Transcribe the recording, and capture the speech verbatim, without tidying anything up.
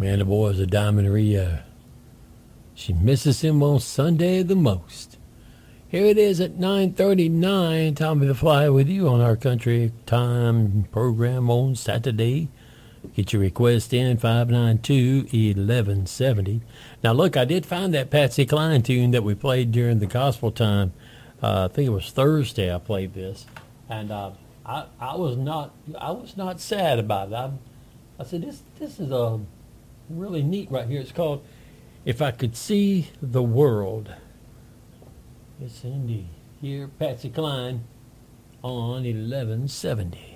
Man, the boys of Diamond Rio. She misses him on Sunday the most. Here it is at nine thirty-nine. Tommy the Fly with you on our Country Time program on Saturday. Get your request in, five nine two, eleven seventy. Now, look, I did find that Patsy Cline tune that we played during the gospel time. Uh, I think it was Thursday I played this. And uh, I, I was not I was not sad about it. I, I said, this, this is uh, really neat right here. It's called If I Could See the World. Yes, indeed. Here, Patsy Cline on eleven seventy.